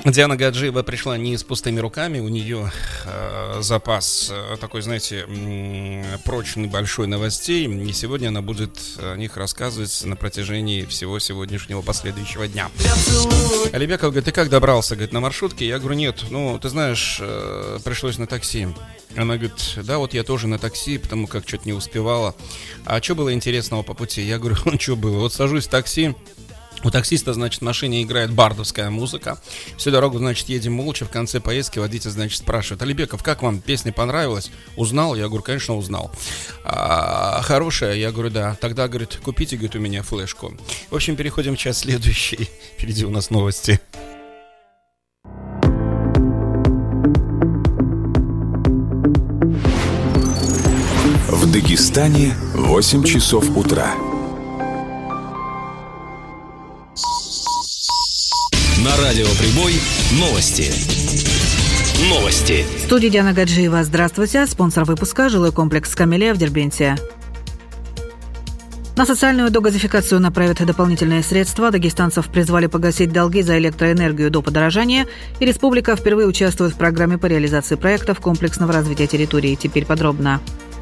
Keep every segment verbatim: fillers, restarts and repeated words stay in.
Диана Гаджиева пришла не с пустыми руками, у нее э, запас э, такой, знаете, м- прочный, большой новостей, и сегодня она будет о них рассказывать на протяжении всего сегодняшнего последующего дня. Алибеков говорит: ты как добрался? Говорит, на маршрутке? Я говорю, нет, ну, ты знаешь, э, пришлось на такси. Она говорит, да, вот я тоже на такси, потому как что-то не успевала. А что было интересного по пути? Я говорю, ну, что было? Вот сажусь в такси. У таксиста, значит, в машине играет бардовская музыка. Всю дорогу, значит, едем молча. В конце поездки водитель, значит, спрашивает: Алибеков, как вам песня понравилась? Узнал? Я говорю, конечно, узнал. А, хорошая? Я говорю, да. Тогда, говорит, купите, говорит, у меня флешку. В общем, переходим в час следующий. Впереди у нас новости. В Дагестане восемь часов утра. На радио Прибой новости. Новости. В студии Диана Гаджиева. Здравствуйте. Спонсор выпуска — жилой комплекс «Камелия» в Дербенте. На социальную догазификацию направят дополнительные средства. Дагестанцев призвали погасить долги за электроэнергию до подорожания. И республика впервые участвует в программе по реализации проектов комплексного развития территории. Теперь подробно.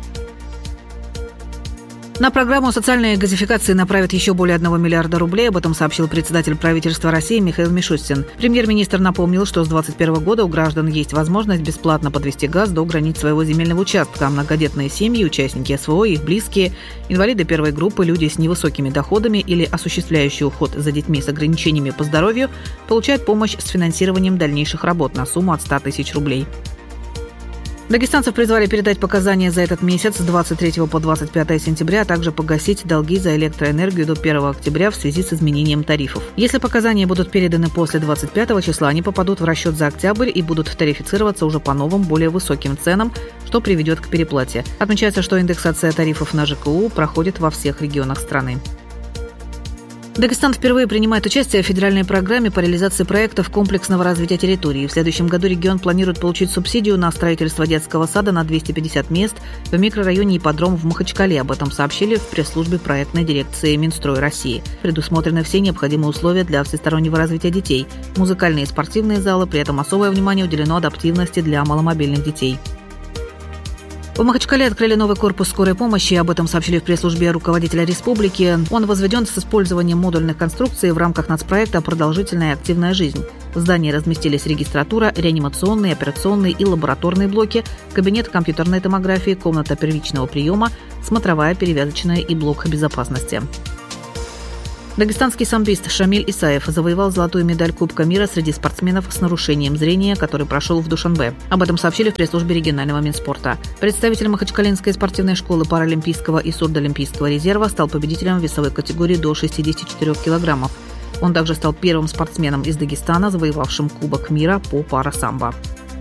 На программу социальной газификации направят еще более одного миллиарда рублей. Об этом сообщил председатель правительства России Михаил Мишустин. Премьер-министр напомнил, что с две тысячи двадцать первого года у граждан есть возможность бесплатно подвести газ до границ своего земельного участка. Многодетные семьи, участники СВО, их близкие, инвалиды первой группы, люди с невысокими доходами или осуществляющие уход за детьми с ограничениями по здоровью получают помощь с финансированием дальнейших работ на сумму от ста тысяч рублей. Дагестанцев призвали передать показания за этот месяц с двадцать третьего по двадцать пятое сентября, а также погасить долги за электроэнергию до первого октября в связи с изменением тарифов. Если показания будут переданы после двадцать пятого числа, они попадут в расчет за октябрь и будут тарифицироваться уже по новым, более высоким ценам, что приведет к переплате. Отмечается, что индексация тарифов на ЖКУ проходит во всех регионах страны. Дагестан впервые принимает участие в федеральной программе по реализации проектов комплексного развития территории. В следующем году регион планирует получить субсидию на строительство детского сада на двести пятьдесят мест в микрорайоне «Ипподром» в Махачкале. Об этом сообщили в пресс-службе проектной дирекции Минстрой России. Предусмотрены все необходимые условия для всестороннего развития детей. Музыкальные и спортивные залы, при этом особое внимание уделено адаптивности для маломобильных детей. В Махачкале открыли новый корпус скорой помощи. Об этом сообщили в пресс-службе руководителя республики. Он возведен с использованием модульных конструкций в рамках нацпроекта «Продолжительная и активная жизнь». В здании разместились регистратура, реанимационные, операционные и лабораторные блоки, кабинет компьютерной томографии, комната первичного приема, смотровая, перевязочная и блок безопасности. Дагестанский самбист Шамиль Исаев завоевал золотую медаль Кубка мира среди спортсменов с нарушением зрения, который прошел в Душанбе. Об этом сообщили в пресс-службе регионального Минспорта. Представитель Махачкалинской спортивной школы паралимпийского и сурдоолимпийского резерва стал победителем в весовой категории до шестидесяти четырёх килограммов. Он также стал первым спортсменом из Дагестана, завоевавшим Кубок мира по парасамбо.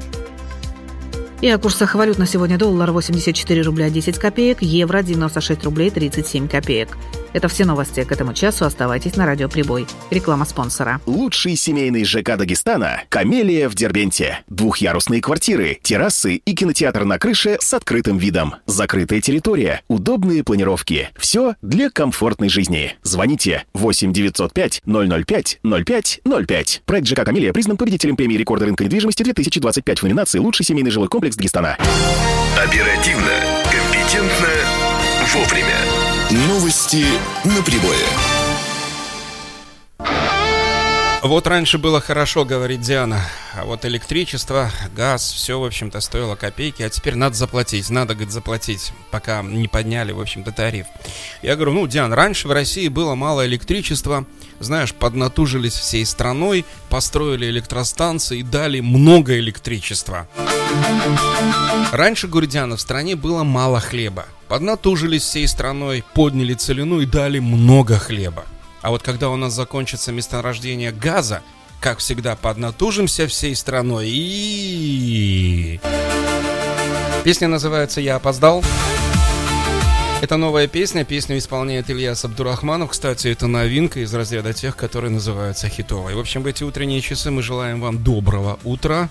И о курсах валют на сегодня: доллар восемьдесят четыре рубля десять копеек, евро девяносто шесть рублей тридцать семь копеек. Это все новости к этому часу. Оставайтесь на радио Прибой. Реклама спонсора. Лучший семейный ЖК Дагестана – «Камелия» в Дербенте. Двухъярусные квартиры, террасы и кинотеатр на крыше с открытым видом. Закрытая территория, удобные планировки. Все для комфортной жизни. Звоните восемь девятьсот пять ноль ноль пять ноль пять ноль пять. Проект ЖК «Камелия» признан победителем премии рекорда рынка недвижимости две тысячи двадцать пять в номинации «Лучший семейный жилой комплекс Дагестана». Оперативно, компетентно, вовремя. Новости на Прибое. Вот раньше было хорошо, говорит Диана. А вот электричество, газ, все, в общем-то, стоило копейки. А теперь надо заплатить. Надо, говорит, заплатить, пока не подняли, в общем-то, тариф. Я говорю, ну, Диан, раньше в России было мало электричества. Знаешь, поднатужились всей страной, построили электростанции и дали много электричества. Раньше, говорит Диана, в стране было мало хлеба. Поднатужились всей страной, подняли целину и дали много хлеба. А вот когда у нас закончится месторождение газа, как всегда, поднатужимся всей страной и... Песня называется «Я опоздал». Это новая песня. Песню исполняет Ильяс Абдурахманов. Кстати, это новинка из разряда тех, которые называются хитовой. В общем, в эти утренние часы мы желаем вам доброго утра.